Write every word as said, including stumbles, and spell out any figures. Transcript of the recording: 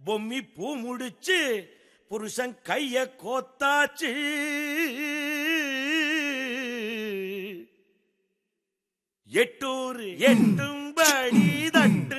பொம்மி பூ முடிச்சு புருஷன் கைய கோத்தாச்சு. எட்டூர் எட்டும்படி